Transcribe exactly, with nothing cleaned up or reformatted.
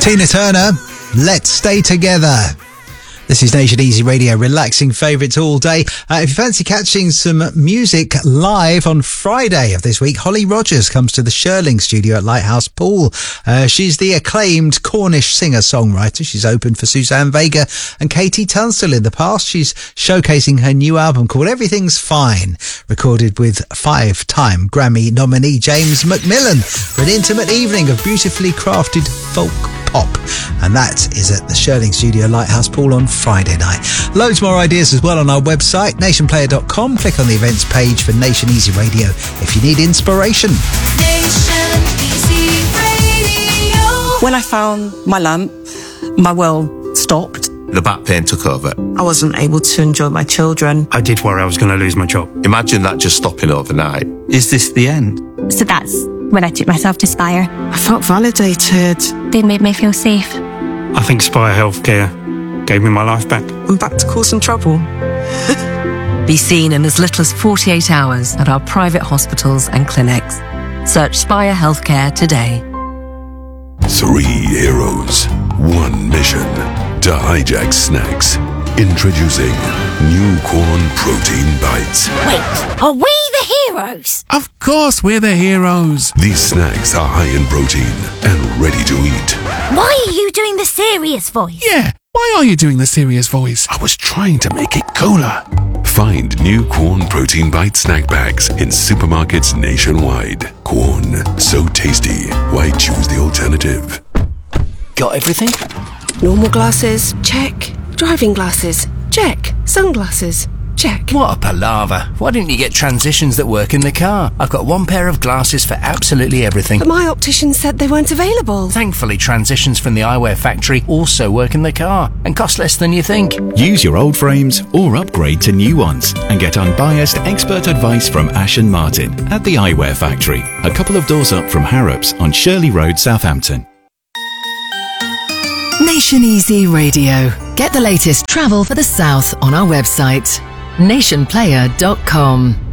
Tina Turner, Let's Stay Together. This is Nation Easy Radio, relaxing favourites all day. Uh, if you fancy catching some music live on Friday of this week, Holly Rogers comes to the Shirling studio at Lighthouse Pool. Uh, she's the acclaimed Cornish singer-songwriter. She's opened for Suzanne Vega and Katie Tunstall in the past. She's showcasing her new album called Everything's Fine, recorded with five-time Grammy nominee James McMillan for an intimate evening of beautifully crafted folk pop. And that is at the Shirling studio, Lighthouse Pool, on Friday night. Loads more ideas as well on our website, nation player dot com. Click on the events page for Nation Easy Radio if you need inspiration. Nation Easy Radio. When I found my lamp, my world stopped. The back pain took over. I wasn't able to enjoy my children. I did worry I was going to lose my job. Imagine that just stopping overnight. Is this the end? So that's when I took myself to Spire. I felt validated. They made me feel safe. I think Spire Healthcare gave me my life back. I'm back to causing trouble. Be seen in as little as forty-eight hours at our private hospitals and clinics. Search Spire Healthcare today. Three heroes, one mission to hijack snacks. Introducing new Corn Protein Bites. Wait, are we the heroes? Of course we're the heroes. These snacks are high in protein and ready to eat. Why are you doing the serious voice? Yeah, why are you doing the serious voice? I was trying to make it cooler. Find new Corn Protein Bite snack bags in supermarkets nationwide. Corn, so tasty. Why choose the alternative? Got everything? Normal glasses, check. Driving glasses, check. Sunglasses, check. What a palaver. Why didn't you get transitions that work in the car? I've got one pair of glasses for absolutely everything. But my optician said they weren't available. Thankfully, transitions from the eyewear factory also work in the car and cost less than you think. Use your old frames or upgrade to new ones and get unbiased expert advice from Ash and Martin at the Eyewear Factory, a couple of doors up from Harrops on Shirley Road, Southampton. Nation Easy Radio. Get the latest travel for the South on our website, nation player dot com.